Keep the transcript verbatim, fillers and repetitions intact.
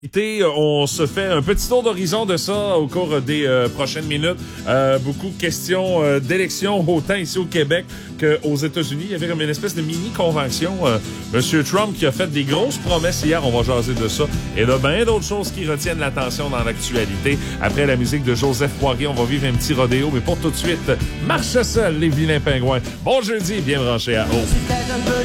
On se fait un petit tour d'horizon de ça au cours des euh, prochaines minutes. Euh, beaucoup de questions euh, d'élections, autant ici au Québec qu'aux États-Unis. Il y avait comme une espèce de mini-convention. Euh, Monsieur Trump qui a fait des grosses promesses hier, on va jaser de ça. Et de bien d'autres choses qui retiennent l'attention dans l'actualité. Après la musique de Joseph Poirier, on va vivre un petit rodéo. Mais pour tout de suite, marche seul les vilains pingouins. Bon jeudi, bien branché à haut.